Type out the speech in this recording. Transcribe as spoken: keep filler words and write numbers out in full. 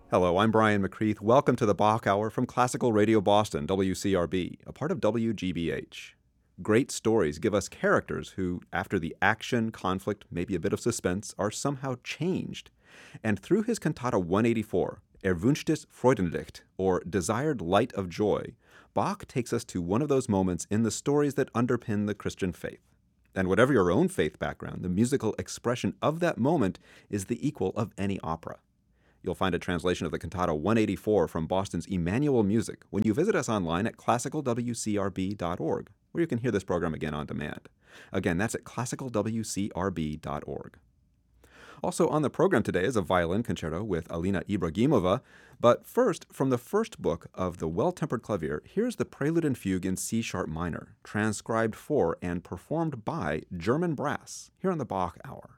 Hello, I'm Brian McCreath. Welcome to the Bach Hour from Classical Radio Boston, W C R B, a part of W G B H. Great stories give us characters who, after the action, conflict, maybe a bit of suspense, are somehow changed. And through his cantata one eighty-four, Erwünschtes Freudenlicht, or Desired Light of Joy, Bach takes us to one of those moments in the stories that underpin the Christian faith. And whatever your own faith background, the musical expression of that moment is the equal of any opera. You'll find a translation of the cantata one eighty-four from Boston's Emmanuel Music when you visit us online at classical w c r b dot org, where you can hear this program again on demand. Again, that's at classical w c r b dot org. Also on the program today is a violin concerto with Alina Ibragimova, but first, from the first book of the Well-Tempered Clavier, here's the Prelude and Fugue in C-sharp minor, transcribed for and performed by German brass, here on the Bach Hour.